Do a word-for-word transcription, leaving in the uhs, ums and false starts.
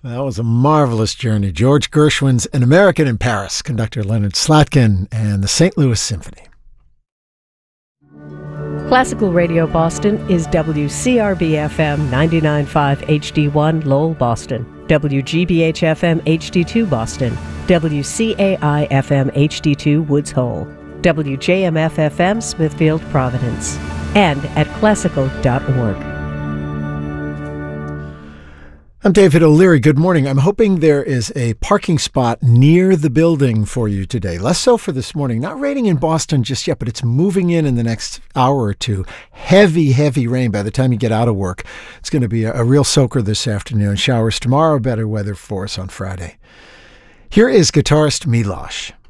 That was a marvelous journey. George Gershwin's An American in Paris, conductor Leonard Slatkin, and the Saint Louis Symphony. Classical Radio Boston is W C R B F M ninety-nine point five H D one Lowell, Boston, W G B H F M H D two Boston, W C A I F M H D two Woods Hole, W J M F F M Smithfield, Providence, and at classical dot org. I'm David O'Leary. Good morning. I'm hoping there is a parking spot near the building for you today. Less so for this morning. Not raining in Boston just yet, but it's moving in in the next hour or two. Heavy, heavy rain by the time you get out of work. It's going to be a, a real soaker this afternoon. Showers tomorrow, better weather for us on Friday. Here is guitarist Milosh.